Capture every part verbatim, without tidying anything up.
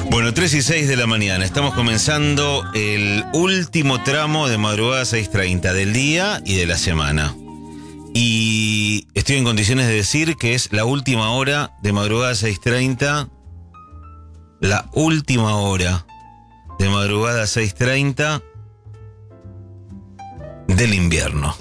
Bueno, tres y seis de la mañana. Estamos comenzando el último tramo de madrugada seis treinta del día y de la semana. Y estoy en condiciones de decir que es la última hora de madrugada seis treinta. La última hora de madrugada seis treinta del invierno.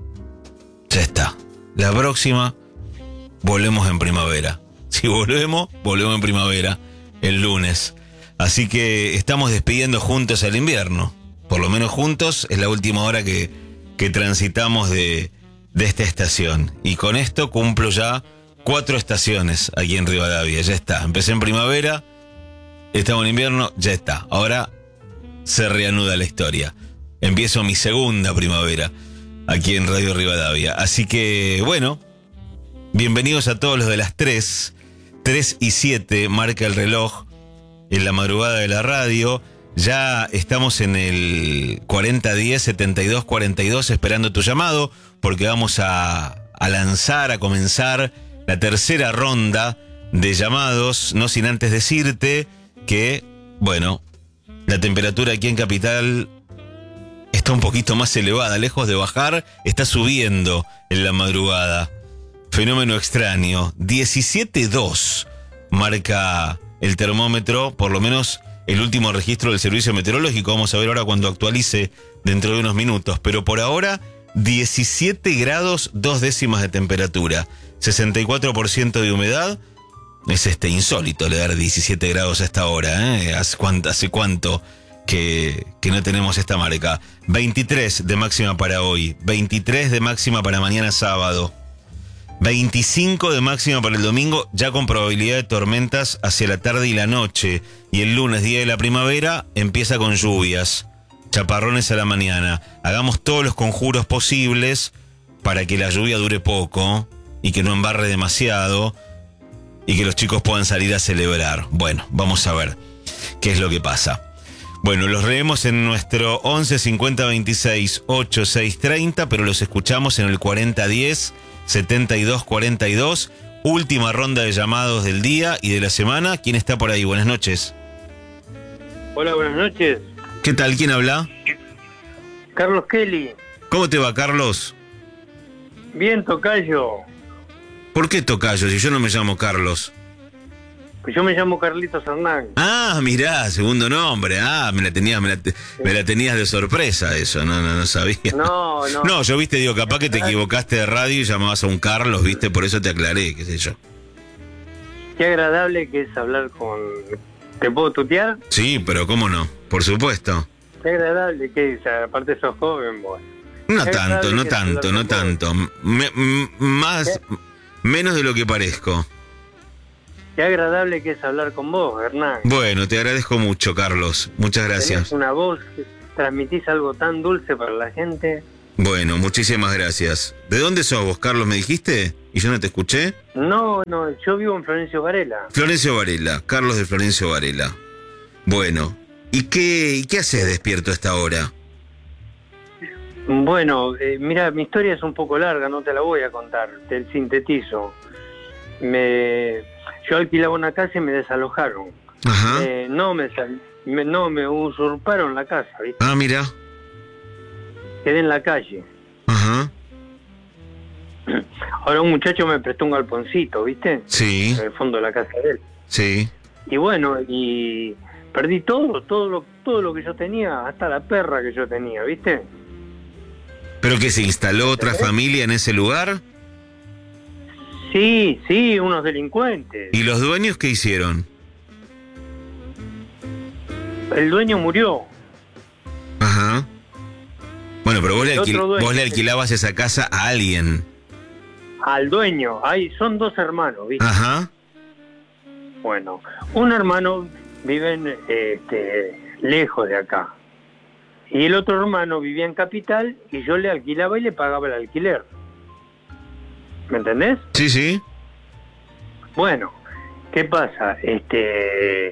Ya está. La próxima, volvemos en primavera. Si volvemos, volvemos en primavera el lunes. Así que estamos despidiendo juntos el invierno. Por lo menos juntos es la última hora que, que transitamos de, de esta estación. Y con esto cumplo ya cuatro estaciones aquí en Rivadavia. Ya está. Empecé en primavera, estamos en invierno, ya está. Ahora se reanuda la historia. Empiezo mi segunda primavera aquí en Radio Rivadavia. Así que, bueno, bienvenidos a todos los de las tres. tres y siete marca el reloj en la madrugada de la radio. Ya estamos en el cuarenta diez setenta y dos cuarenta y dos esperando tu llamado, porque vamos a, a lanzar, a comenzar la tercera ronda de llamados, no sin antes decirte que, bueno, la temperatura aquí en Capital está un poquito más elevada, lejos de bajar, está subiendo en la madrugada. Fenómeno extraño, diecisiete dos marca el termómetro, por lo menos el último registro del servicio meteorológico. Vamos a ver ahora cuando actualice dentro de unos minutos. Pero por ahora, diecisiete grados, dos décimas de temperatura, sesenta y cuatro por ciento de humedad. Es este insólito leer diecisiete grados a esta hora, ¿eh? ¿Hace cuánto, hace cuánto que, que no tenemos esta marca? veintitrés de máxima para hoy, veintitrés de máxima para mañana sábado, veinticinco de máxima para el domingo, ya con probabilidad de tormentas hacia la tarde y la noche. Y el lunes, día de la primavera, empieza con lluvias, chaparrones a la mañana. Hagamos todos los conjuros posibles para que la lluvia dure poco y que no embarre demasiado y que los chicos puedan salir a celebrar. Bueno, vamos a ver qué es lo que pasa. Bueno, los leemos en nuestro once cincuenta veintiséis ochenta y seis treinta, pero los escuchamos en el cuarenta diez setenta y dos cuarenta y dos. Última ronda de llamados del día y de la semana. ¿Quién está por ahí? Buenas noches. Hola, buenas noches. ¿Qué tal? ¿Quién habla? Carlos Kelly. ¿Cómo te va, Carlos? Bien, tocayo. ¿Por qué tocayo si yo no me llamo Carlos? Pues yo me llamo Carlitos Hernán. Ah, mirá, segundo nombre. Ah, me la tenías, me la, te, me la tenías de sorpresa eso, no, no, no sabía. No, no. No, yo viste, digo, capaz que te equivocaste de radio y llamabas a un Carlos, viste, por eso te aclaré, qué sé yo. Qué agradable que es hablar con... ¿Te puedo tutear? Sí, pero cómo no, por supuesto. Qué agradable que es, aparte sos joven vos. No Qué tanto, no tanto, no tanto. Me, m- más, ¿Qué? menos de lo que parezco. Qué agradable que es hablar con vos, Hernán. Bueno, te agradezco mucho, Carlos. Muchas gracias. Tenés una voz, transmitís algo tan dulce para la gente. Bueno, muchísimas gracias. ¿De dónde sos vos, Carlos, me dijiste? ¿Y yo no te escuché? No, no, yo vivo en Florencio Varela. Florencio Varela, Carlos de Florencio Varela. Bueno, ¿y qué, y qué haces despierto a esta hora? Bueno, eh, mira, mi historia es un poco larga, no te la voy a contar, te sintetizo. Me, yo alquilaba una casa y me desalojaron. Ajá. Eh, no, me, sal- me, no, me usurparon la casa, ¿viste? Ah, mira. Quedé en la calle. Ajá. Ahora un muchacho me prestó un galponcito, ¿viste? Sí, En el fondo de la casa de él. sí. Y bueno, y perdí todo, todo lo, todo lo que yo tenía, hasta la perra que yo tenía, ¿viste? ¿Pero que se instaló otra familia en ese lugar? Sí, sí, unos delincuentes. ¿Y los dueños qué hicieron? El dueño murió. Ajá. Bueno, pero vos le, El otro alquil- dueño. vos le alquilabas esa casa a alguien. Al dueño, hay, son dos hermanos, ¿viste? Ajá. Bueno, un hermano vive en, este, lejos de acá. Y el otro hermano vivía en Capital y yo le alquilaba y le pagaba el alquiler. ¿Me entendés? Sí, sí. Bueno, ¿qué pasa? Este,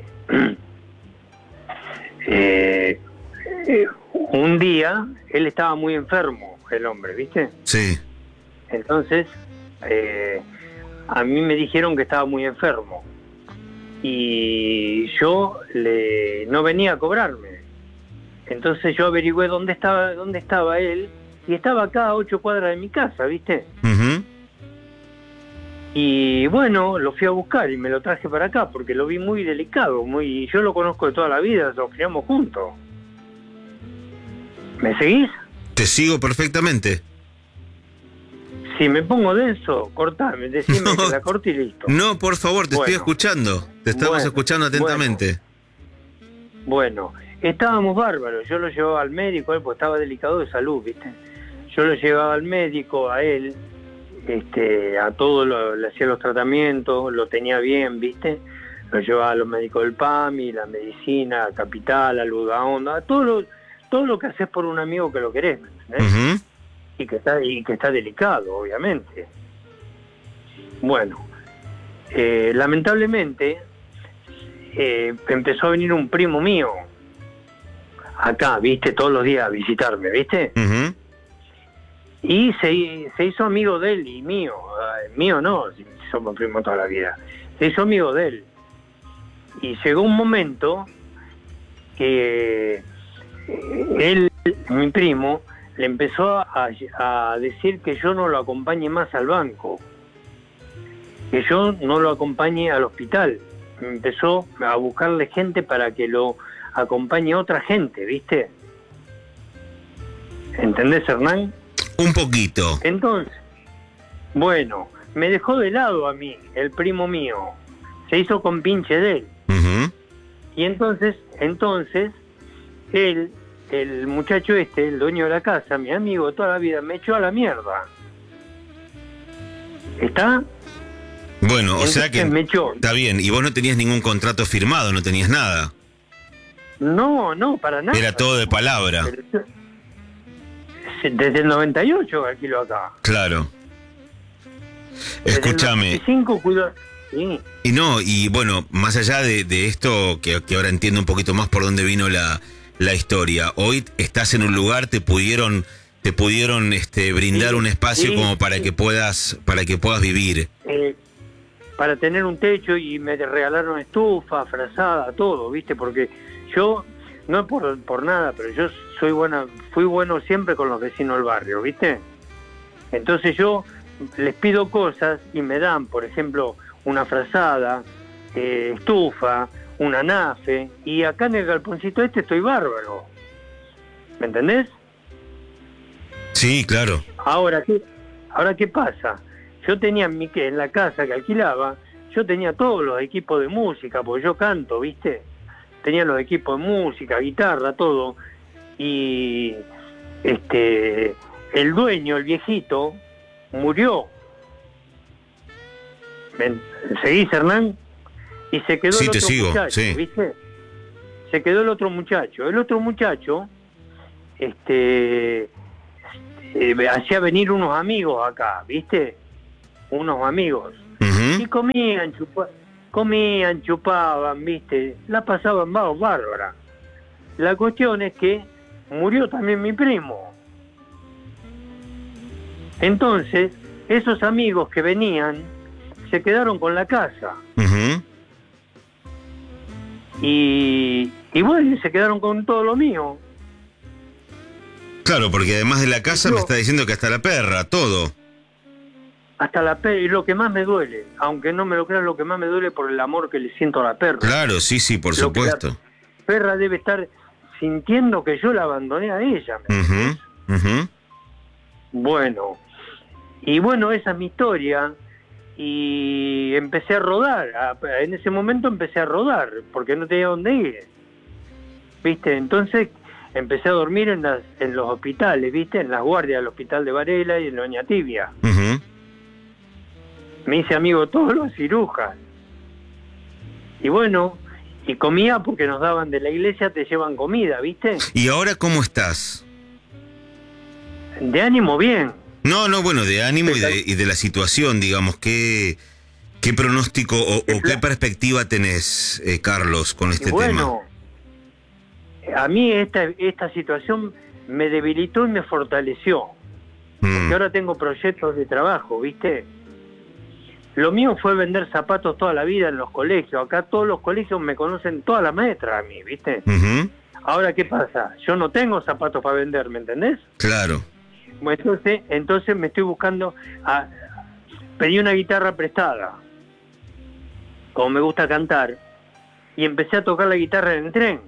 eh, eh, un día él estaba muy enfermo, el hombre, ¿viste? Sí. Entonces, eh, a mí me dijeron que estaba muy enfermo. y yo le no venía a cobrarme. Entonces yo averigüé dónde estaba, dónde estaba él, y estaba acá a ocho cuadras de mi casa, ¿viste? Uh-huh. Y bueno, lo fui a buscar y me lo traje para acá porque lo vi muy delicado, muy, yo lo conozco de toda la vida, nos criamos juntos. ¿Me seguís? Te sigo perfectamente. Si me pongo denso, cortame, decime no, que la corte y listo. No, por favor, te bueno, estoy escuchando. Te estamos bueno, escuchando atentamente. Bueno, bueno, estábamos bárbaros. Yo lo llevaba al médico, él pues estaba delicado de salud, ¿viste? Yo lo llevaba al médico, a él, este, a todo, lo, le hacía los tratamientos, lo tenía bien, ¿viste? Lo llevaba a los médicos del P A M I, la medicina, a Capital, a Ludaonda, todo lo, todo lo que haces por un amigo que lo querés, ¿me entendés? Uh-huh. Y que está y que está delicado, obviamente. Bueno, eh, lamentablemente eh, empezó a venir un primo mío acá, viste, todos los días a visitarme, viste. Uh-huh. Y se, se hizo amigo de él y mío, eh, mío no, somos primos toda la vida. Se hizo amigo de él y llegó un momento que él, mi primo, le empezó a, a decir que yo no lo acompañe más al banco, que yo no lo acompañe al hospital. Empezó a buscarle gente para que lo acompañe otra gente, ¿viste? ¿Entendés, Hernán? Un poquito. Entonces, bueno, me dejó de lado a mí, el primo mío. Se hizo compinche de él. Uh-huh. Y entonces, entonces, él... el muchacho este, el dueño de la casa, mi amigo de toda la vida, me echó a la mierda. ¿Está? Bueno, o Entonces sea que me echó. Está bien, y vos no tenías ningún contrato firmado, no tenías nada. No, no, para nada. Era todo de palabra. Desde el noventa y ocho alquilo acá. Claro. Escúchame. Desde el noventa y cinco cuido... Sí. Y no, y bueno, más allá de, de esto, que, que ahora entiendo un poquito más por dónde vino la... la historia. Hoy estás en un lugar, te pudieron, te pudieron este, brindar sí, un espacio sí, como para sí. que puedas, para que puedas vivir. Eh, para tener un techo y me regalaron estufa, frazada, todo, ¿viste? Porque yo, no es por, por nada, pero yo soy buena, fui bueno siempre con los vecinos del barrio, ¿viste? Entonces yo les pido cosas y me dan, por ejemplo, una frazada, eh, estufa, una nafe, y acá en el galponcito este estoy bárbaro. ¿Me entendés? Sí, claro. Ahora, ¿qué, ahora qué pasa? Yo tenía en, mi, en la casa que alquilaba, yo tenía todos los equipos de música, porque yo canto, ¿viste? Tenía los equipos de música, guitarra, todo. Y este el dueño, el viejito, murió. ¿Me seguís, Hernán? Y se quedó Sí, el te otro sigo, muchacho, sí. ¿viste? Se quedó el otro muchacho. El otro muchacho este, eh, hacía venir unos amigos acá, ¿viste? Unos amigos. Uh-huh. Y comían, chupa, comían, chupaban, ¿viste? La pasaban bajo bárbara. La cuestión es que murió también mi primo. Entonces, esos amigos que venían se quedaron con la casa. Uh-huh. Y, y bueno, se quedaron con todo lo mío. Claro, porque además de la casa Yo, me está diciendo que hasta la perra, todo. Hasta la perra, y lo que más me duele, aunque no me lo crean, lo que más me duele por el amor que le siento a la perra. Claro, sí, sí, por Lo que supuesto. La perra debe estar sintiendo que yo la abandoné a ella. ¿Me Uh-huh. Uh-huh. Bueno, y bueno, esa es mi historia. Y empecé a rodar, a, en ese momento empecé a rodar, porque no tenía dónde ir, ¿viste? Entonces empecé a dormir en, las, en los hospitales, ¿viste? En las guardias del hospital de Varela y en Doña Tibia. Uh-huh. Me hice amigo de todos los cirujas. Y bueno, y comía porque nos daban de la iglesia, te llevan comida, ¿viste? ¿Y ahora cómo estás? De ánimo bien. No, no, bueno, de ánimo y de, y de la situación, digamos, ¿qué, qué pronóstico o, o qué perspectiva tenés, eh, Carlos, con este y bueno, tema? A mí esta, esta situación me debilitó y me fortaleció. Mm. Porque ahora tengo proyectos de trabajo, ¿viste? Lo mío fue vender zapatos toda la vida en los colegios. Acá todos los colegios me conocen, todas las maestras a mí, ¿viste? Uh-huh. Ahora, ¿qué pasa? Yo no tengo zapatos para vender, ¿me entendés? Claro. Bueno, entonces, entonces me estoy buscando... A, pedí una guitarra prestada, como me gusta cantar, y empecé a tocar la guitarra en el tren.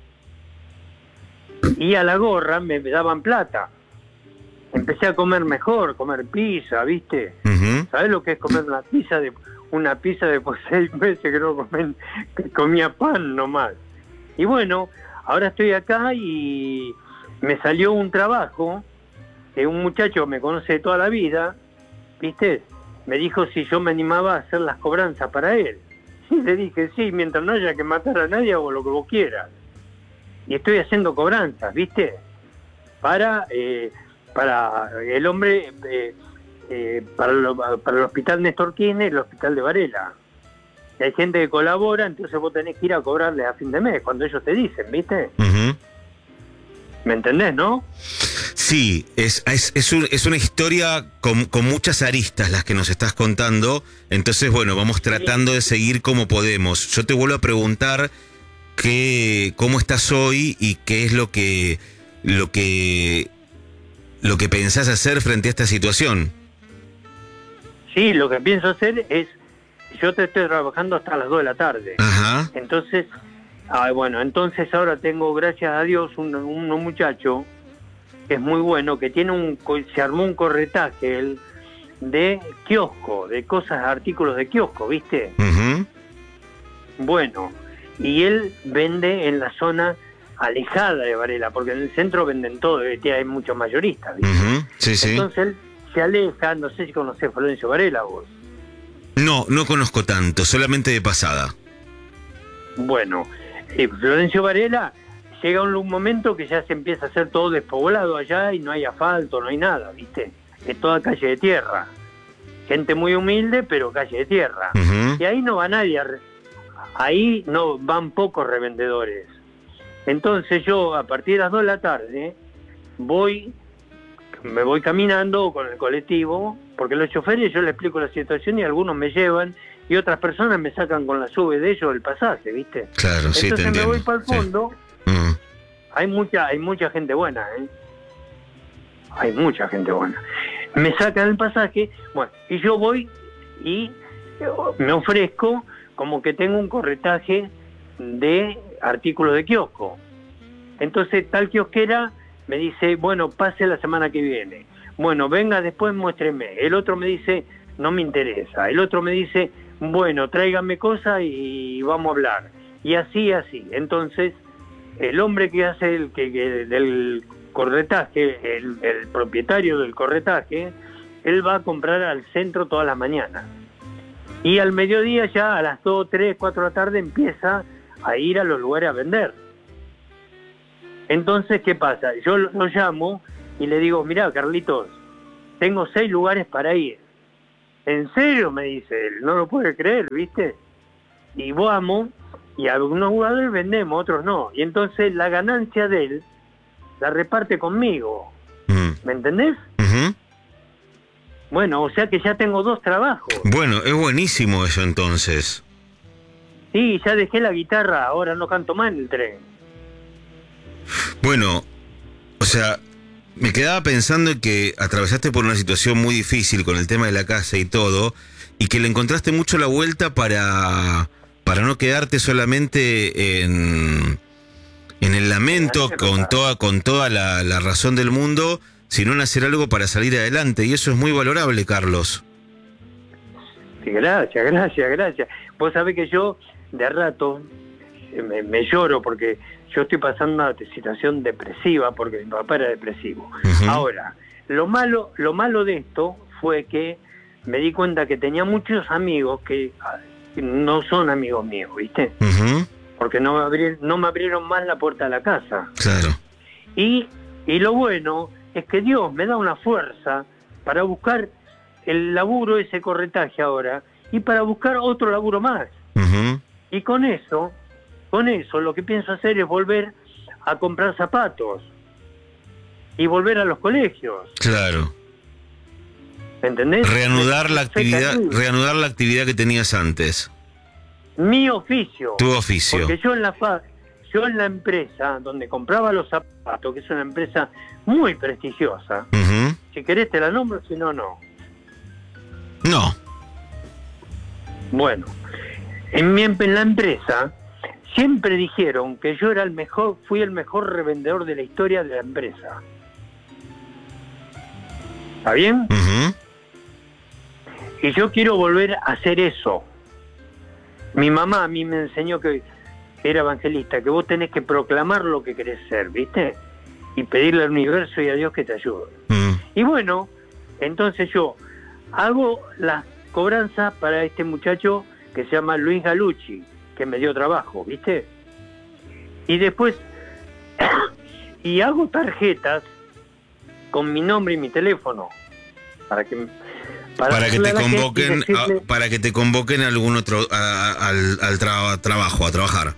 Y a la gorra me daban plata. Empecé a comer mejor, comer pizza, ¿viste? Uh-huh. ¿Sabés lo que es comer una pizza de una pizza después de seis meses que no comí, que comía pan nomás? Y bueno, ahora estoy acá y me salió un trabajo que un muchacho me conoce de toda la vida, ¿viste? Me dijo si yo me animaba a hacer las cobranzas para él. Y le dije, sí, mientras no haya que matar a nadie hago lo que vos quieras. Y estoy haciendo cobranzas, ¿viste? Para... Eh, para el hombre, eh, eh, para, lo, para el hospital Néstor Kirchner y el hospital de Varela. Y hay gente que colabora, entonces vos tenés que ir a cobrarles a fin de mes, cuando ellos te dicen, ¿viste? Uh-huh. ¿Me entendés, no? Sí, es, es, es, un, es una historia con, con muchas aristas las que nos estás contando, entonces bueno, vamos tratando de seguir como podemos. Yo te vuelvo a preguntar qué, cómo estás hoy y qué es lo que... lo que lo que pensás hacer frente a esta situación. Sí, lo que pienso hacer es, yo te estoy trabajando hasta las dos de la tarde. Ajá. Entonces, ah, bueno, entonces ahora tengo, gracias a Dios, un, un muchacho que es muy bueno, que tiene un, se armó un corretaje él, de kiosco, de cosas, artículos de kiosco, ¿viste? Uh-huh. Bueno, y él vende en la zona alejada de Varela, porque en el centro venden todo, hay muchos mayoristas, ¿viste? Uh-huh. Sí, sí. Entonces él se aleja, no sé si conocés Florencio Varela vos. No, no conozco tanto, solamente de pasada. Bueno, eh, Florencio Varela llega un momento que ya se empieza a hacer todo despoblado allá y no hay asfalto, no hay nada, ¿viste? Es toda calle de tierra. Gente muy humilde, pero calle de tierra. Uh-huh. Y ahí no va nadie, ahí no van pocos revendedores. Entonces yo a partir de las dos de la tarde voy, me voy caminando con el colectivo, porque los choferes yo les explico la situación y algunos me llevan y otras personas me sacan con la sube de ellos el pasaje, ¿viste? Claro, sí, te entonces me entiendo. voy para el fondo, sí. uh-huh. hay mucha, hay mucha gente buena, ¿eh? Hay mucha gente buena. Me sacan el pasaje, bueno, y yo voy y me ofrezco como que tengo un corretaje de artículos de kiosco. Entonces tal kiosquera me dice, bueno, pase la semana que viene. Bueno, venga después, muéstreme. El otro me dice, no me interesa. El otro me dice, bueno, tráigame cosas y vamos a hablar. Y así, así. Entonces, el hombre que hace el que, que del corretaje, el, el propietario del corretaje, él va a comprar al centro todas las mañanas. Y al mediodía ya a las dos, tres, cuatro de la tarde empieza a ir a los lugares a vender. Entonces, ¿qué pasa? Yo lo, lo llamo y le digo, mirá, Carlitos, tengo seis lugares para ir. ¿En serio? Me dice él, no lo puede creer, ¿viste? Y vamos, y algunos jugadores vendemos, otros no. Y entonces la ganancia de él la reparte conmigo. Uh-huh. ¿Me entendés? Uh-huh. Bueno, o sea que ya tengo dos trabajos. Bueno, es buenísimo eso entonces. Sí, ya dejé la guitarra, ahora no canto más en el tren. Bueno, o sea, me quedaba pensando que atravesaste por una situación muy difícil con el tema de la casa y todo, y que le encontraste mucho la vuelta para, para no quedarte solamente en, en el lamento, con toda, con toda la, la razón del mundo, sino en hacer algo para salir adelante, y eso es muy valorable, Carlos. Sí, gracias, gracias, gracias. Vos sabés que yo, de rato, me, me lloro porque yo estoy pasando una situación depresiva porque mi papá era depresivo. Uh-huh. Ahora, lo malo, lo malo de esto fue que me di cuenta que tenía muchos amigos que no son amigos míos, ¿viste? Uh-huh. Porque no me, abrir, no me abrieron más la puerta de la casa. Claro. Y, y lo bueno es que Dios me da una fuerza para buscar el laburo, ese corretaje ahora, y para buscar otro laburo más. Uh-huh. Y con eso, con eso lo que pienso hacer es volver a comprar zapatos y volver a los colegios. Claro. ¿entendés? Reanudar la Fue actividad, terrible. reanudar la actividad que tenías antes. Mi oficio. Tu oficio. Porque yo en la fa- yo en la empresa donde compraba los zapatos, que es una empresa muy prestigiosa, Ujú. si querés te la nombro, si no, no. No. Bueno, en, mi, en la empresa siempre dijeron que yo era el mejor, fui el mejor revendedor de la historia de la empresa. ¿Está bien? Ujú. Y yo quiero volver a hacer eso. Mi mamá a mí me enseñó que, que era evangelista, que vos tenés que proclamar lo que querés ser, ¿viste? Y pedirle al universo y a Dios que te ayude. Mm. Y bueno, entonces yo hago las cobranzas para este muchacho que se llama Luis Galucci, que me dio trabajo, ¿viste? Y después, y hago tarjetas con mi nombre y mi teléfono, para que Para que darle te a la gente y convoquen, decirle- a- para que te convoquen a algún otro, a- a- al, al tra- trabajo, a trabajar.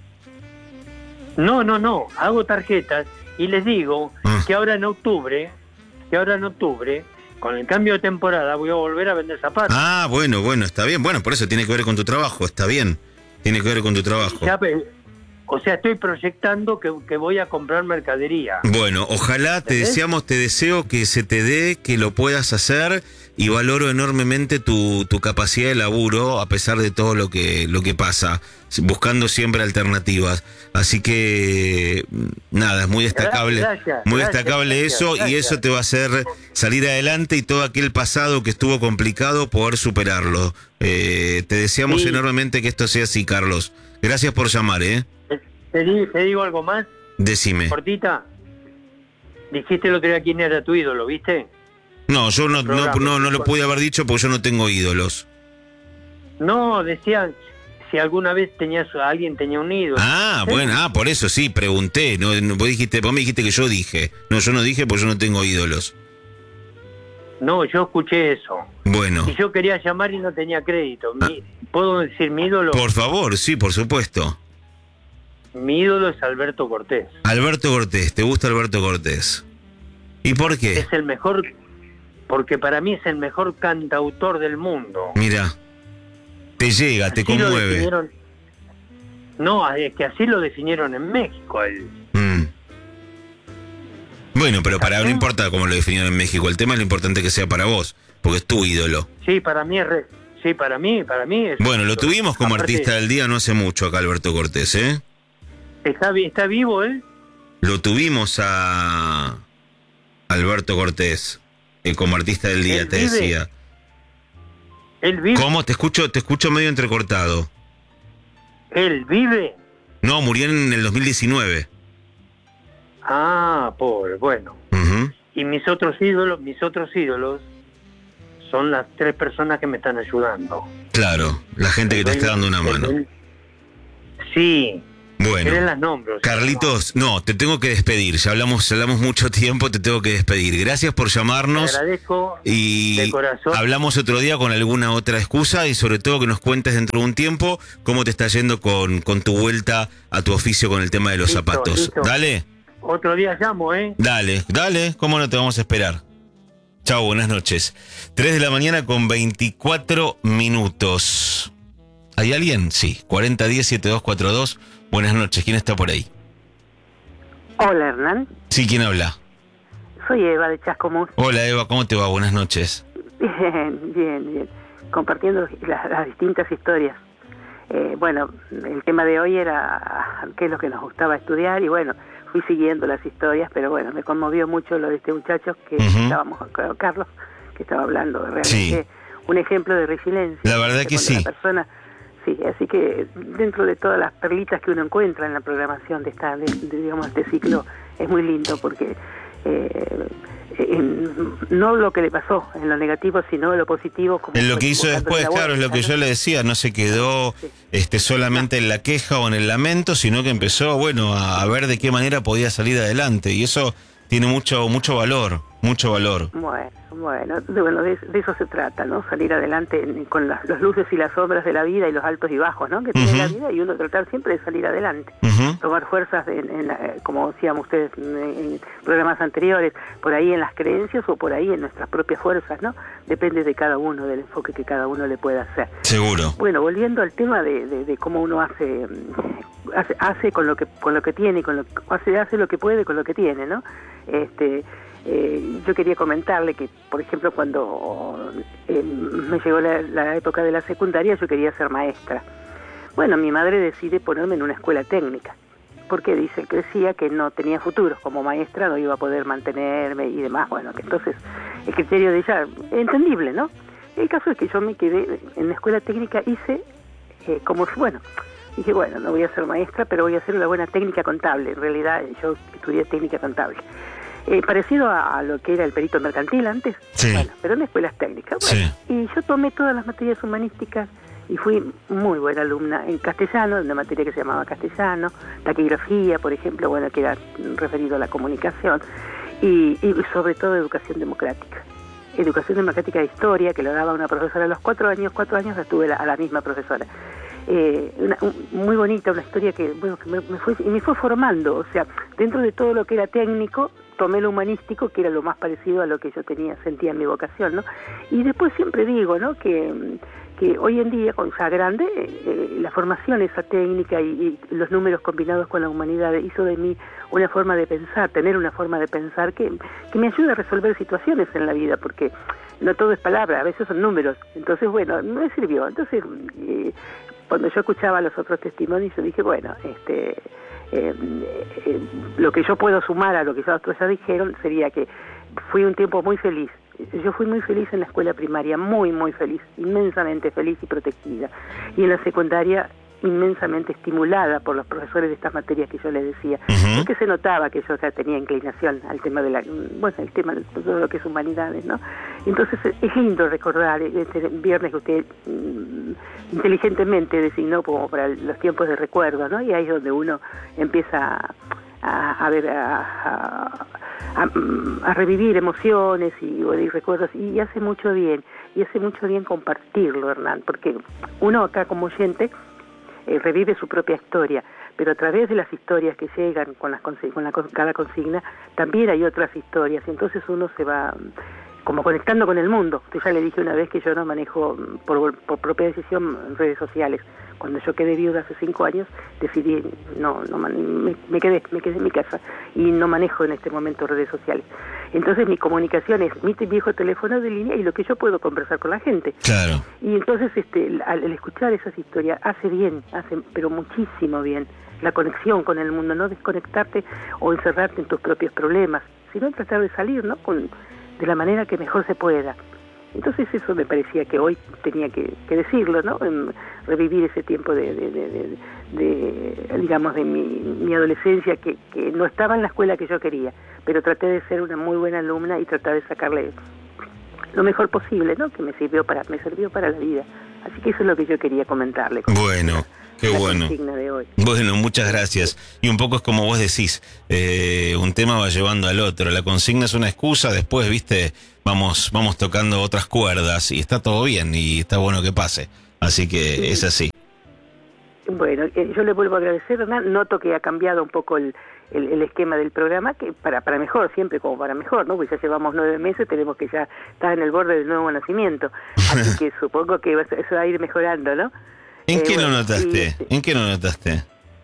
No, no, no, hago tarjetas y les digo Ah. que ahora en octubre, que ahora en octubre, con el cambio de temporada voy a volver a vender zapatos. Ah, bueno, bueno, está bien. Bueno, por eso tiene que ver con tu trabajo, está bien. Tiene que ver con tu trabajo. Ya, pe- o sea, estoy proyectando que, que voy a comprar mercadería. Bueno, ojalá, te ¿Entendés? deseamos, te deseo que se te dé, que lo puedas hacer y valoro enormemente tu, tu capacidad de laburo a pesar de todo lo que, lo que pasa, buscando siempre alternativas. Así que, nada, es muy destacable, Gracias, muy gracias, destacable gracias, eso y gracias. eso te va a hacer salir adelante y todo aquel pasado que estuvo complicado poder superarlo. Eh, te deseamos Sí. enormemente que esto sea así, Carlos. Gracias por llamar, ¿eh? ¿Te, di- te digo algo más, Decime. cortita? Dijiste el otro día quién era tu ídolo, ¿viste? No, yo no, no, Programa. no, no lo pude haber dicho porque yo no tengo ídolos. No, decían si alguna vez tenías alguien tenía un ídolo. Ah, ¿Sí? bueno, ah, por eso sí, pregunté. No, no, vos dijiste, vos me dijiste que yo dije. No, yo no dije porque yo no tengo ídolos. No, yo escuché eso. Bueno, Y yo quería llamar y no tenía crédito. Mi- ¿Puedo decir mi ídolo? por favor, sí, por supuesto. Mi ídolo es Alberto Cortés. Alberto Cortés, ¿te gusta Alberto Cortés? ¿Y por qué? Es el mejor, porque para mí es el mejor cantautor del mundo. Mira, te llega, te Así lo conmueve. definieron- No, es que así lo definieron en México. él. Mm. Bueno, pero para no ¿También? importa cómo lo definieron en México. El tema es lo importante que sea para vos, porque es tu ídolo. Sí, para mí es re- sí, para mí, para mí es. Bueno, lo tuvimos como Aparte, artista del día no hace mucho acá, Alberto Cortés, ¿eh? Está, vi- está vivo él. Lo tuvimos a Alberto Cortés eh, como artista del día, Él te vive. decía. Él vive. ¿Cómo? Te escucho, te escucho medio entrecortado. Él vive. No, murió en el dos mil diecinueve. Ah, pobre. Bueno. Ujú. Y mis otros ídolos, mis otros ídolos son las tres personas que me están ayudando. Claro, la gente que te está dando una mano. Sí. ¿Querés Bueno, las nombres? Carlitos, no, te tengo que despedir. Ya hablamos, hablamos mucho tiempo, te tengo que despedir. Gracias por Te llamarnos. agradezco Y de corazón. hablamos otro día con alguna otra excusa y sobre todo que nos cuentes dentro de un tiempo cómo te está yendo con, con tu vuelta a tu oficio con el tema de los Listo, zapatos. listo. Dale, Otro día llamo, ¿eh? dale, dale, cómo no te vamos a esperar. Chao, buenas noches. tres de la mañana con veinticuatro minutos. ¿Hay alguien? Sí, cuarenta diez setenta y dos cuarenta y dos. Buenas noches, ¿quién está por ahí? Hola Hernán, Sí, ¿quién habla? soy Eva de Chascomús. Hola Eva, ¿cómo te va? Buenas noches. Bien, bien, bien. Compartiendo las, las distintas historias. Eh, bueno, el tema de hoy era qué es lo que nos gustaba estudiar y bueno, fui siguiendo las historias, pero bueno, me conmovió mucho lo de este muchacho que Ujú. estábamos, Carlos, que estaba hablando, realmente Sí. un ejemplo de resiliencia. La verdad que Cuando la sí. persona, sí, así que dentro de todas las perlitas que uno encuentra en la programación de esta, de, de, digamos, este ciclo, es muy lindo porque eh, en- no lo que le pasó en lo negativo, sino lo positivo. Como En lo fue que hizo buscando después, la claro, es lo vuelta, que ¿no? yo le decía, no se quedó Sí. este, solamente en la queja o en el lamento, sino que empezó, bueno, a, a ver de qué manera podía salir adelante. Y eso tiene mucho, mucho valor, mucho valor. Bueno, bueno, de, bueno de, de eso se trata, ¿no? Salir adelante en, con las, los luces y las sombras de la vida y los altos y bajos, ¿no? Que tiene uh-huh. la vida, y uno tratar siempre de salir adelante. Uh-huh. Tomar fuerzas, en, en la, como decíamos ustedes en, en programas anteriores, por ahí en las creencias o por ahí en nuestras propias fuerzas, ¿no? Depende de cada uno, del enfoque que cada uno le pueda hacer. Seguro. Bueno, volviendo al tema de, de, de cómo uno hace, hace hace con lo que con lo que tiene, con lo hace hace lo que puede con lo que tiene, ¿no? Este Eh, yo quería comentarle que, por ejemplo, cuando eh, me llegó la, la época de la secundaria, yo quería ser maestra. Bueno, mi madre decide ponerme en una escuela técnica, porque dice que decía que no tenía futuro como maestra, no iba a poder mantenerme y demás. Bueno, que entonces el criterio de ella, entendible, ¿no? El caso es que yo me quedé en la escuela técnica, hice eh, como, bueno, dije, bueno, no voy a ser maestra, pero voy a hacer una buena técnica contable. En realidad, yo estudié técnica contable. Eh, parecido a, a lo que era el perito mercantil antes, sí. Bueno, pero en escuelas técnicas. Bueno, sí. Y yo tomé todas las materias humanísticas y fui muy buena alumna en castellano, en una materia que se llamaba castellano, taquigrafía, por ejemplo, bueno, que era referido a la comunicación, y, y sobre todo educación democrática. Educación democrática de historia, que lo daba una profesora a los cuatro años, cuatro años la tuve la, a la misma profesora. Eh, una, un, muy bonita, una historia que, bueno, que me, me fue, y me fue formando, o sea, dentro de todo lo que era técnico, tomé lo humanístico, que era lo más parecido a lo que yo tenía, sentía en mi vocación, ¿no? Y después siempre digo, ¿no?, que, que hoy en día, con ya grande, eh, la formación esa técnica y, y los números combinados con la humanidad hizo de mí una forma de pensar, tener una forma de pensar que, que me ayuda a resolver situaciones en la vida, porque no todo es palabra, a veces son números. Entonces, bueno, me sirvió. Entonces, eh, cuando yo escuchaba los otros testimonios, yo dije, bueno, este... Eh, eh, lo que yo puedo sumar a lo que ya otros ya dijeron sería que fui un tiempo muy feliz. Yo fui muy feliz en la escuela primaria, muy, muy feliz, inmensamente feliz y protegida. Y en la secundaria, inmensamente estimulada por los profesores de estas materias que yo les decía, uh-huh. porque se notaba que yo ya tenía inclinación al tema de la, bueno, el tema de todo lo que es humanidades, ¿no? Entonces es lindo recordar este viernes que usted mm, inteligentemente designó como para los tiempos de recuerdo, ¿no? Y ahí es donde uno empieza a, a ver, a, a, a, a revivir emociones y, y recuerdos, y hace mucho bien, y hace mucho bien compartirlo, Hernán, porque uno acá como oyente Eh, revive su propia historia, pero a través de las historias que llegan con, las, con la, con cada consigna, también hay otras historias, y entonces uno se va como conectando con el mundo. Yo ya le dije una vez que yo no manejo por, por propia decisión redes sociales. Cuando yo quedé viuda hace cinco años, decidí, no, no me, me quedé, me quedé en mi casa y no manejo en este momento redes sociales. Entonces mi comunicación es mi viejo teléfono de línea y lo que yo puedo conversar con la gente. Claro. Y entonces este, al, al escuchar esas historias hace bien, hace pero muchísimo bien la conexión con el mundo, no desconectarte o encerrarte en tus propios problemas, sino tratar de salir, ¿no?, con, de la manera que mejor se pueda. Entonces eso me parecía que hoy tenía que, que decirlo, ¿no? En revivir ese tiempo de, de, de, de, de digamos, de mi, mi adolescencia, que, que no estaba en la escuela que yo quería, pero traté de ser una muy buena alumna y tratar de sacarle lo mejor posible, ¿no? Que me sirvió para, me sirvió para la vida. Así que eso es lo que yo quería comentarle. Bueno. Qué la bueno. Consigna de hoy. Bueno, muchas gracias. Y un poco es como vos decís, eh, un tema va llevando al otro. La consigna es una excusa, después, viste, vamos, vamos tocando otras cuerdas y está todo bien y está bueno que pase. Así que sí. Es así. Bueno, eh, yo le vuelvo a agradecer, Hernán. Noto que ha cambiado un poco el, el, el esquema del programa, que para, para mejor, siempre como para mejor, ¿no? Pues ya llevamos nueve meses, tenemos que ya estar en el borde del nuevo nacimiento. Así que supongo que eso va a ir mejorando, ¿no? ¿En eh, qué bueno, lo notaste? Y, ¿En qué lo notaste?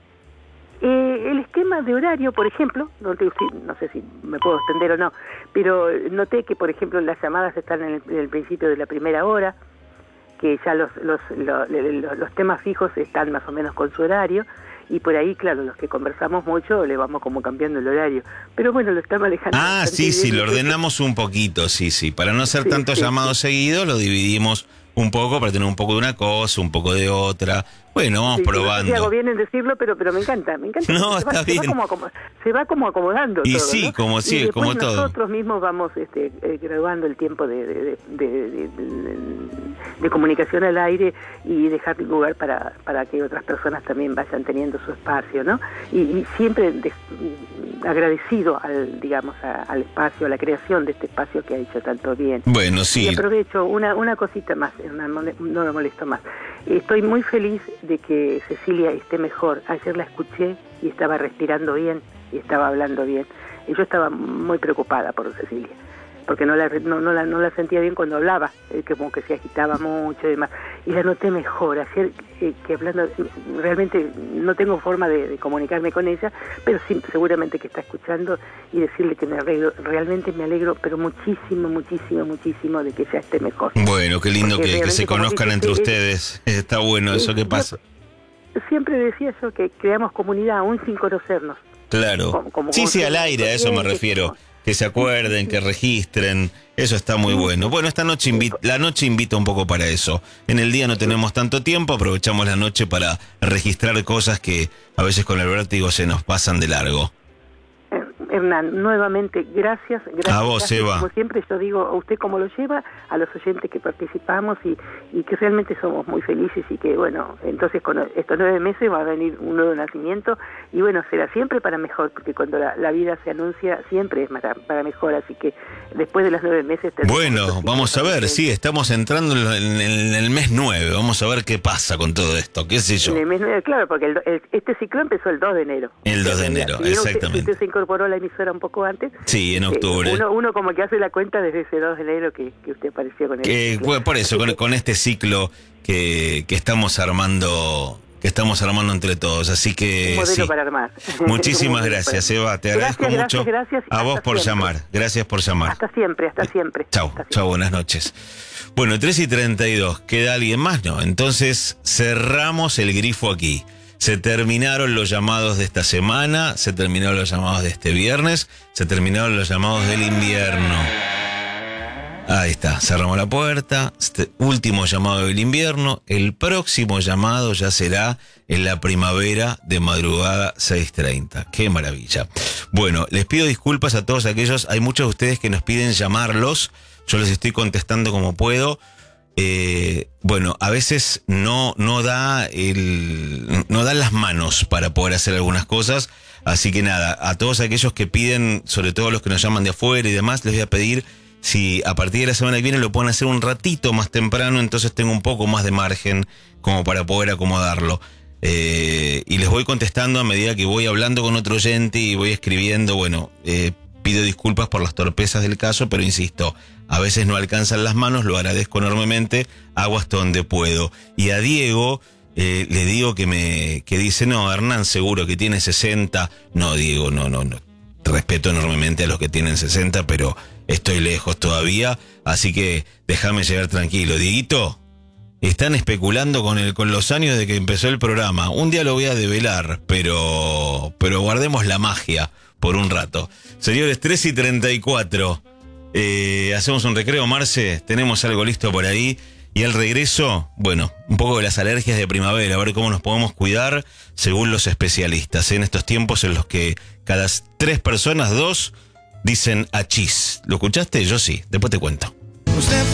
Eh, el esquema de horario, por ejemplo, no, te, no sé si me puedo extender o no, pero noté que, por ejemplo, las llamadas están en el, en el principio de la primera hora, que ya los, los, los, los, los temas fijos están más o menos con su horario, y por ahí, claro, los que conversamos mucho le vamos como cambiando el horario. Pero bueno, lo está manejando. Ah, sí, sí, lo ordenamos un poquito, sí, sí. Para no hacer sí, tantos sí, llamados sí. seguidos, lo dividimos un poco para tener un poco de una cosa, un poco de otra. Bueno, vamos sí, probando. Sí, no sé si hago bien en decirlo, pero pero me encanta, me encanta. No, se está va, bien. Se va, como, se va como acomodando y todo, sí, ¿no? como sí, y como todo. Nosotros mismos vamos este, eh, graduando el tiempo de, de, de, de, de, de, de comunicación al aire y dejar lugar para, para que otras personas también vayan teniendo su espacio, ¿no? Y, y siempre de, agradecido al, digamos, a, al espacio, a la creación de este espacio que ha hecho tanto bien. Bueno, sí. Y aprovecho una, una cosita más, una, no me molesto más. Estoy muy feliz de que Cecilia esté mejor. Ayer la escuché y estaba respirando bien y estaba hablando bien. Y yo estaba muy preocupada por Cecilia, porque no la, no, no la, no la sentía bien cuando hablaba, eh, como que se agitaba mucho y demás. Y la noté mejor. Ayer eh, que hablando, realmente no tengo forma de, de comunicarme con ella, pero sí, seguramente que está escuchando, y decirle que me alegro, realmente me alegro, pero muchísimo, muchísimo, muchísimo de que ella esté mejor. Bueno, qué lindo que, que se conozcan dice, entre eh, ustedes. Está bueno eso que pasa. Siempre decía yo que creamos comunidad aún sin conocernos. Claro. Como, como sí, sí, al aire, a eso me que refiero. Que se acuerden, que registren. Eso está muy bueno. Bueno, esta noche invi- la noche invita un poco para eso. En el día no tenemos tanto tiempo, aprovechamos la noche para registrar cosas que a veces con el vértigo se nos pasan de largo. Hernán, nuevamente, gracias. gracias a vos, gracias. Eva. Como siempre, yo digo a usted cómo lo lleva, a los oyentes que participamos y, y que realmente somos muy felices y que, bueno, entonces con estos nueve meses va a venir un nuevo nacimiento y, bueno, será siempre para mejor, porque cuando la, la vida se anuncia siempre es para, para mejor, así que después de los nueve meses... Bueno, vamos a ver, sí, estamos entrando en, en el mes nueve, vamos a ver qué pasa con todo esto, qué sé yo. En el mes nueve, claro, porque el, el, este ciclo empezó el dos de enero. El dos de enero, si exactamente. Usted, si usted se incorporó a la emisora un poco antes. Sí, en octubre. Uno, uno como que hace la cuenta desde ese dos de enero que, que usted apareció con el que, ciclo. Por eso, con, con este ciclo que, que estamos armando, que estamos armando entre todos, así que un modelo sí. para armar. Muchísimas gracias, para... Eva, te gracias, agradezco gracias, mucho. Gracias, a vos por siempre. llamar, gracias por llamar. Hasta siempre, hasta siempre. Chau, chau, buenas noches. Bueno, tres y treinta y dos, ¿queda alguien más? No, entonces cerramos el grifo aquí. Se terminaron los llamados de esta semana, se terminaron los llamados de este viernes, se terminaron los llamados del invierno. Ahí está, cerramos la puerta, este último llamado del invierno, el próximo llamado ya será en la primavera de madrugada seis treinta. ¡Qué maravilla! Bueno, les pido disculpas a todos aquellos, hay muchos de ustedes que nos piden llamarlos, yo les estoy contestando como puedo. Eh, bueno, a veces no, no da el, no dan las manos para poder hacer algunas cosas, así que nada, a todos aquellos que piden, sobre todo los que nos llaman de afuera y demás, les voy a pedir si a partir de la semana que viene lo pueden hacer un ratito más temprano, entonces tengo un poco más de margen como para poder acomodarlo. Eh, y les voy contestando a medida que voy hablando con otro oyente y voy escribiendo. Bueno, eh, pido disculpas por las torpezas del caso, pero insisto, a veces no alcanzan las manos, lo agradezco enormemente, hago hasta donde puedo. Y a Diego eh, le digo que me que dice, no, Hernán seguro que tiene sesenta. No, Diego, no, no, no. Respeto enormemente a los que tienen sesenta, pero estoy lejos todavía, así que déjame llegar tranquilo. Dieguito, están especulando con el con los años de que empezó el programa. Un día lo voy a develar, pero, pero guardemos la magia por un rato. Señores, tres y treinta y cuatro. Eh, hacemos un recreo, Marce. Tenemos algo listo por ahí. Y al regreso, bueno, un poco de las alergias de primavera, a ver cómo nos podemos cuidar según los especialistas, ¿eh? En estos tiempos en los que cada tres personas, dos, dicen achís. ¿Lo escuchaste? Yo sí. Después te cuento.